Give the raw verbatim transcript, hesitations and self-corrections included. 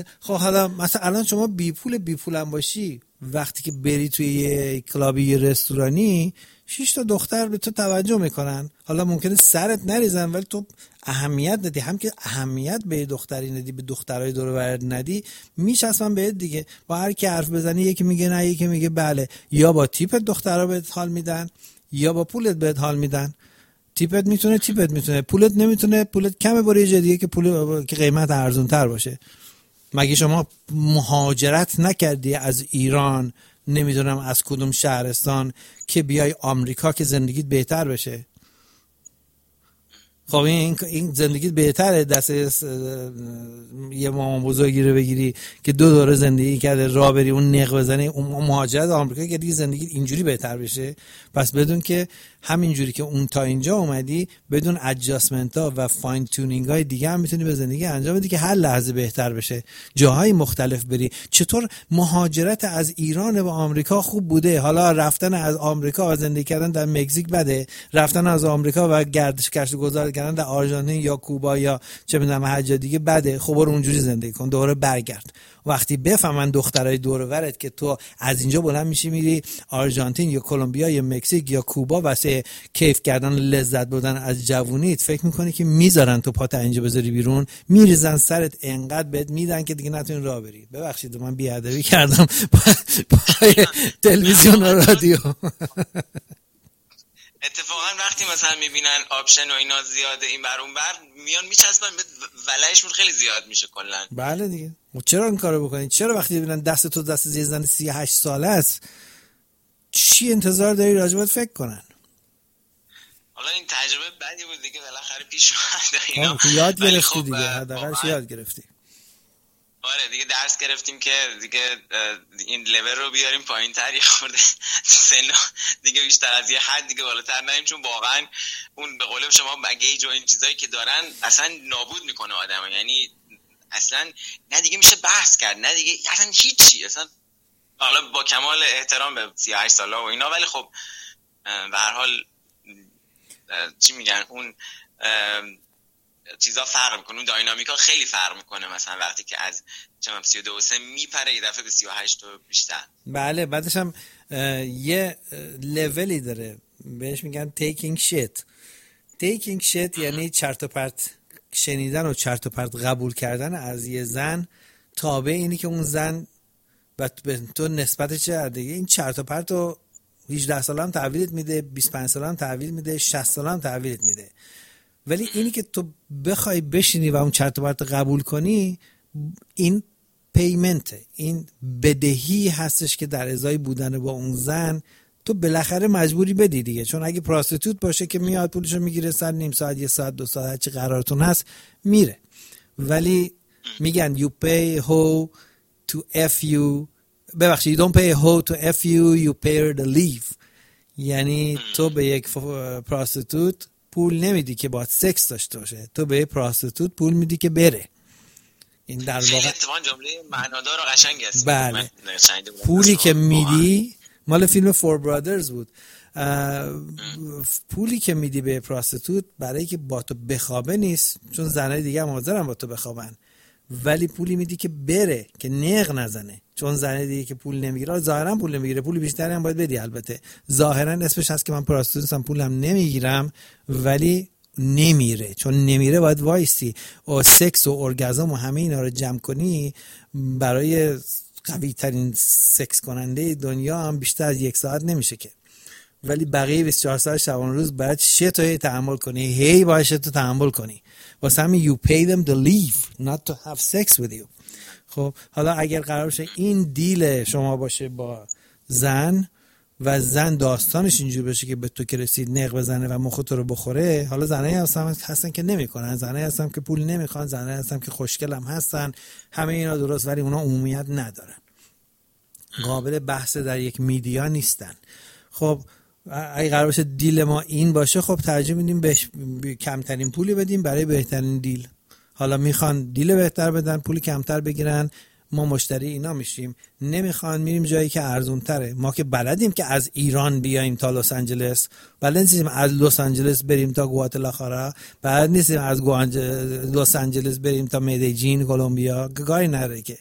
خب حالا مثلا الان شما بی پول بی پولم باشی، وقتی که بری توی یه کلابی یه رستورانی، شش تا دختر به تو توجه میکنن. حالا ممکنه سرت نریزن ولی تو اهمیت ندی. هم که اهمیت به دختری ندی، به دخترای دور و بر ندی، میچسبن بهت دیگه. با هر کی حرف بزنی یکی میگه نه، یکی میگه بله. یا با تیپت دخترا بهت حال میدن یا با پولت بهت حال میدن. تیپت میتونه تیپت میتونه پولت نمیتونه، پولت کمه برای یه دیگه که پول که قیمت ارزون تر باشه. مگه شما مهاجرت نکردی از ایران، نمیدونم از کدوم شهرستان، که بیای آمریکا که زندگیت بهتر بشه؟ خب این این زندگیت بهتره دست یه مامان بزرگی رو بگیری که دو دوره زندگی کرده راه بری اون نق بزنی، اون مهاجرت آمریکا که دیگه زندگیت اینجوری بهتر بشه؟ پس بدون که همینجوری که اون تا اینجا اومدی، بدون ادجاستمنت ها و فاین تونینگ های دیگه هم میتونی به زندگی انجام بدی که هر لحظه بهتر بشه، جاهای مختلف بری. چطور مهاجرت از ایران به آمریکا خوب بوده، حالا رفتن از آمریکا و زندگی کردن در مکزیک بده، رفتن از آمریکا و گردش گشت گذار کردن در آرژانتین یا کوبا یا چه میدونم هر جا دیگه بده. خب برو اونجوری زندگی کن، دوباره برگرد. وقتی بفهمن دخترای دور و برت که تو از اینجا بلند میشی میری آرژانتین یا کلمبیا یا مکزیک یا کوبا واسه کیف کردن لذت بردن از جوونیت، فکر میکنی که میذارن تو پات اینجا بذاری بیرون؟ میریزن سرت، انقدر بهت میدن که دیگه نتونی راه بری. ببخشید من بیادبی کردم پای تلویزیون و رادیو. اتفاقا وقتی مثلا میبینن آپشن و اینا زیاده این بر اون بر میان میچسبن، ولعشون خیلی زیاد میشه کلا. بله دیگه. چرا این کارو بکنید؟ چرا وقتی ببینن دست تو دست یه زن سی و هشت ساله است، چی انتظار داری راجبت فکر کنن؟ حالا این تجربه بدی بود دیگه، بالاخره پیش اومد اینا. یاد گرفتی خب دیگه، حداقلش یاد گرفتی. آره دیگه درس گرفتیم که دیگه این لول رو بیاریم پایین تر، یه خورده سن دیگه بیشتر از یه حد دیگه بالاتر نریم، چون واقعا اون به قول شما بگیج و این چیزایی که دارن اصلا نابود میکنه آدمو. یعنی اصلا نه دیگه میشه بحث کرد، نه دیگه اصلا هیچی اصلا. حالا با کمال احترام به سی و هشت ساله و اینا، ولی خب به هر حال چی میگن اون چیزا فرق میکنه، اون داینامیکا خیلی فرق میکنه. مثلا وقتی که از چم سی و دو و سه میپره یه دفعه به سی و هشت و بیشتر. بله بعدش هم یه لولی داره بهش میگن taking shit. taking shit یعنی چرت و پرت شنیدن و چرت و پرت قبول کردن از یه زن تابع اینی که اون زن به تو نسبت چه دیگه. این چرت و پرت رو هجده ساله هم تحویلت میده، بیست و پنج ساله هم تحویل میده، شصت ساله هم تحویلت میده. ولی اینی که تو بخوای بشینی و اون چرت و پرت قبول کنی، این پیمنته، این بدهی هستش که در ازای بودن با اون زن تو بالاخره مجبوری بدی دیگه. چون اگه پراستیتوت باشه که میاد پولشو میگیره، سر نیم ساعت یه ساعت دو ساعت هرچی قرارتون هست میره. ولی میگن you pay hoe to f you، ببخشید you don't pay hoe to f you you pay the leave. یعنی تو به یک پراستیتوت پول نمیدی که باید سکس داشته باشه، تو به پراستیتوت پول میدی که بره. این در واقع اتفاقا جمله معنادار و قشنگی است. بله. پولی که میدی مال فیلم فور برادرز بود. پولی که میدی به پراستیتوت برای که با تو بخوابه نیست، چون زنای دیگه هم حاضرن با تو بخوابن، ولی پولی میدی که بره، که نق نزنه. چون زنای دیگه که پول نمیگیره، ظاهرا پول نمیگیره، پول بیشتری هم باید بدی. البته ظاهرا اسمش هست که من پراستیتوتم پولم نمیگیرم، ولی نمیره. چون نمیره باید وایسی و سکس و ارگازم و همه اینا رو جمع کنی. برای قوی ترین سکس کننده دنیا هم بیشتر از یک ساعت نمیشه که، ولی بقیه بیست و چهار ساعت شبانه روز باید شت رو تحمل کنی، هی باید شت رو تحمل کنی. واسه همین you pay them to leave not to have sex with you. خب حالا اگر قرار باشه این دیل شما باشه با زن و زن داستانش اینجور بشه که به تو که رسید نق بزنه و مخ تو رو بخوره، حالا زنایی هستن هستن که نمیکنن، زنایی هستن که پول نمیخوان، زنایی هستن که خوشگل هم هستن، همه اینا درست، ولی اونا عمومیت ندارن، قابل بحث در یک میدیا نیستن. خب اگه قرار باشه دیل ما این باشه، خب ترجیح میدیم به کمترین پولی بدیم برای بهترین دیل. حالا میخوان دیل بهتر بدن، پولی کمتر بگیرن، ما مشتری اینا میشیم، نمیخوان میریم جایی که ارزون تره. ما که بلدیم که از ایران بیایم تا لس آنجلس، بلد نیستیم از لس آنجلس بریم تا گواتلاخارا، بلد نیستیم از لس آنجلس بریم تا مدیجین کلمبیا، کاری نداره که.